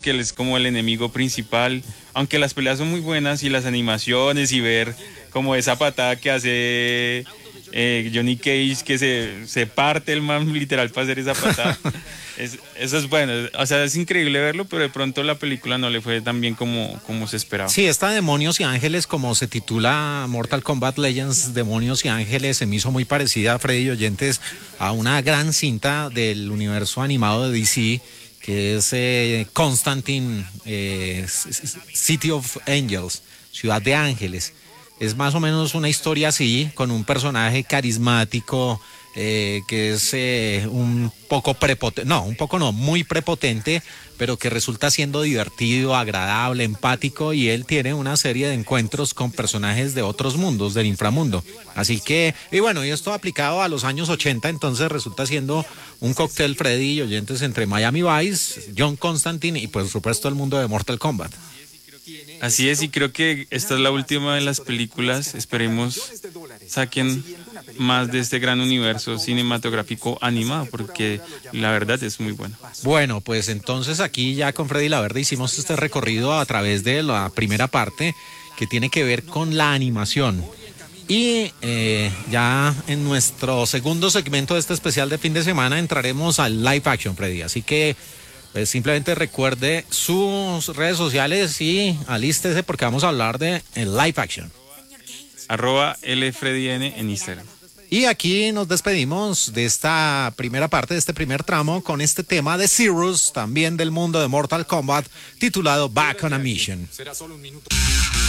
que él es como el enemigo principal, aunque las peleas son muy buenas y las animaciones y ver como esa patada que hace Johnny Cage, que se parte el man literal para hacer esa patada. Eso es bueno, o sea, es increíble verlo, pero de pronto la película no le fue tan bien como se esperaba. Sí, esta Demonios y Ángeles, como se titula Mortal Kombat Legends, Demonios y Ángeles, se me hizo muy parecida a Freddy y Oyentes a una gran cinta del universo animado de DC, que es Constantine, City of Angels, Ciudad de Ángeles. Es más o menos una historia así, con un personaje carismático, que es un poco prepotente, no, un poco no, muy prepotente, pero que resulta siendo divertido, agradable, empático, y él tiene una serie de encuentros con personajes de otros mundos, del inframundo. Así que, y bueno, y esto aplicado a los años 80, entonces resulta siendo un cóctel Freddy y Oyentes entre Miami Vice, John Constantine y por supuesto el mundo de Mortal Kombat. Así es, y creo que esta es la última de las películas. Esperemos saquen más de este gran universo cinematográfico animado, porque la verdad es muy bueno. Bueno, pues entonces aquí ya con Freddy La Verde hicimos este recorrido a través de la primera parte que tiene que ver con la animación. Y ya en nuestro segundo segmento de este especial de fin de semana entraremos al live action, Freddy. Así que pues simplemente recuerde sus redes sociales y alístese porque vamos a hablar de el live action. @LFreddyN en Instagram. Y aquí nos despedimos de esta primera parte, de este primer tramo, con este tema de Cirrus, también del mundo de Mortal Kombat, titulado Back on a Mission. Será solo un minuto.